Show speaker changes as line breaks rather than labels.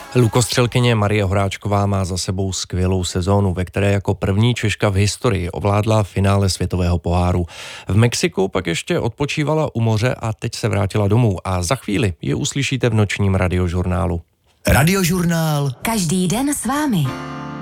Lukostřelkyně Marie Horáčková má za sebou skvělou sezónu, ve které jako první Češka v historii ovládla finále světového poháru. V Mexiku pak ještě odpočívala u moře a teď se vrátila domů a za chvíli ji uslyšíte v nočním radiožurnálu.
Radiožurnál.
Každý den s vámi.